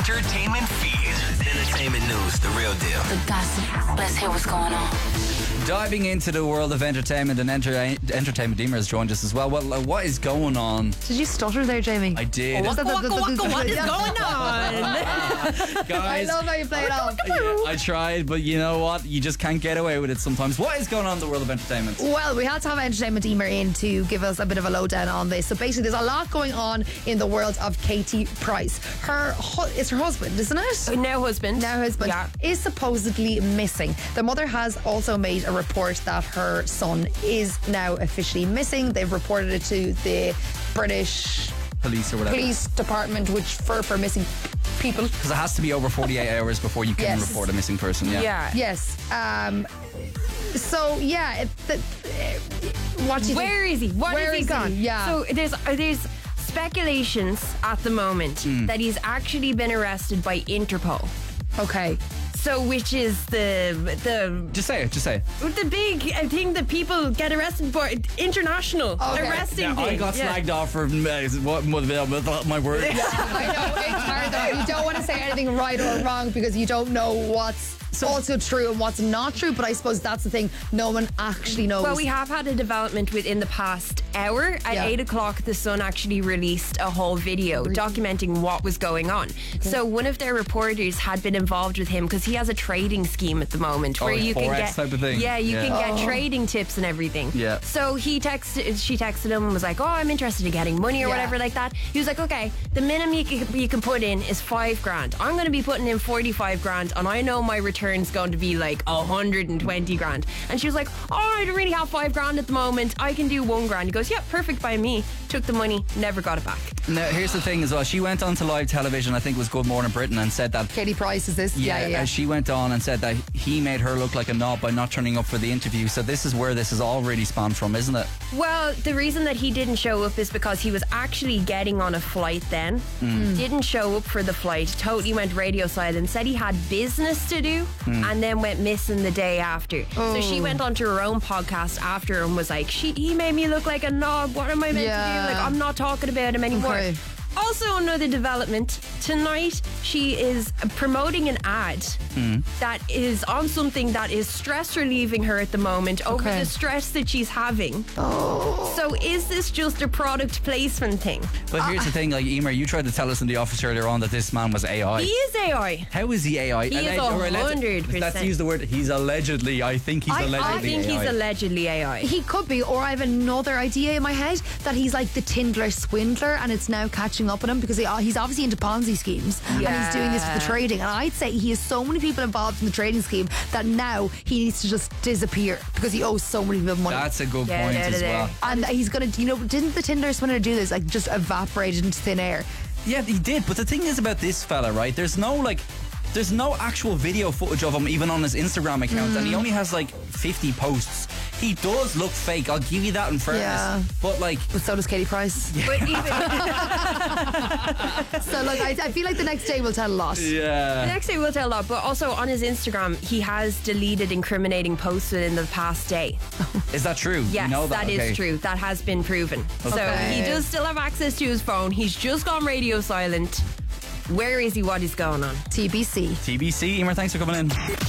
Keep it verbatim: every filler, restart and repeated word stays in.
entertainment feed. Entertainment news, the real deal. The gossip. Let's hear what's going on. Diving into the world of entertainment and enter- entertainment, Deemer has joined us as well. What, what is going on? Did you stutter there, Jamie? I did. Oh, Waka, waka, waka, what is going on? Guys, I love how you play it off. I tried, but you know what? You just can't get away with it sometimes. What is going on in the world of entertainment? Well, we had to have Entertainment Deemer in to give us a bit of a lowdown on this. So basically, there's a lot going on in the world of Katie Price. Her hu- it's her husband, isn't it? Now husband. Now husband Yeah. is supposedly missing. The mother has also made a report that her son is now officially missing. They've reported it to the British Police or whatever. Police Department, which for for missing people. Because it has to be over forty-eight hours before you can Yes. report a missing person. Yeah. Yeah. Yes. Um. So yeah, it, the, uh, what do you Where think? is he? What Where is he is he? gone? Yeah. So there's uh, there's speculations at the moment that he's actually been arrested by Interpol. Okay. So which is the the Just say it. Just say it. the big uh, thing that people get arrested for, international Okay. arresting Now, thing. I got Yeah. slagged off for uh, what what- my word. I know it's hard though. You don't want to say anything right or wrong because you don't know what's also true and what's not true. But I suppose that's the thing. No one actually knows. Well, we have had a development within the past hour. At Yeah. eight o'clock, The Sun actually released a whole video documenting what was going on. So one of their reporters had been involved with him because he has a trading scheme at the moment where like you can Forex get type of thing. Yeah, you Yeah. can get Oh. trading tips and everything. Yeah. So he texted, she texted him and was like, "Oh, I'm interested in getting money or Yeah. whatever like that." He was like, "Okay, the minimum you can, you can put in is five grand. I'm going to be putting in forty-five grand, and I know my return's going to be like a hundred and twenty grand." And she was like, "Oh, I don't really have five grand at the moment. I can do one grand." He goes, "Yeah, perfect by me." Took the money, never got it back. Now, here's the thing as well. She went on to live television, I think it was Good Morning Britain, and said that Katie Price is this? Yeah, Yeah, yeah. uh, she went on and said that he made her look like a knob by not turning up for the interview. So this is where this is all really spawned from, isn't it? Well, the reason that he didn't show up is because he was actually getting on a flight then. Didn't show up for the flight, totally went radio silent, said he had business to do, and then went missing the day after. So she went onto her own podcast after and was like, she, he made me look like a knob. What am I meant Yeah. to do? Like, I'm not talking about him anymore. Okay. Also, another development tonight, she is promoting an ad that is on something that is stress relieving her at the moment over Okay. the stress that she's having. So, is this just a product placement thing? But here's the thing, like, Emer, you tried to tell us in the office earlier on that this man was A I. He is A I. How is he A I? He is Alleg- or alleged- one hundred percent. Let's use the word, he's allegedly, I think he's I- I allegedly I think A I. he's allegedly A I. He could be, or I have another idea in my head that he's like the Tindler swindler and it's now catching up on him because he, he's obviously into Ponzi schemes and he's doing this for the Yeah. trading. And I'd say he has so many people involved in the trading scheme that now he needs to just disappear because he owes so many people money. That's a good Get point out of as there. well. and he's gonna, you know, didn't the Tinder swindler do this? Like just evaporated into thin air. Yeah, he did. But the thing is about this fella, right? There's no like, there's no actual video footage of him even on his Instagram account, and he only has like fifty posts. He does look fake. I'll give you that in fairness. Yeah. But like, But so does Katie Price. But even So like, I, I feel like the next day will tell a lot. the yeah. next day we'll tell a lot. But also on his Instagram, he has deleted incriminating posts within the past day. Is that true? Yes, you know that, that is okay. true. That has been proven. So Okay. he does still have access to his phone. He's just gone radio silent. Where is he? What is going on? T B C. T B C, Emer, thanks for coming in.